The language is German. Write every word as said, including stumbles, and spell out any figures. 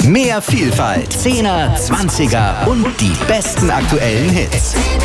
Mehr Vielfalt, Zehner, Zwanziger und die besten aktuellen Hits.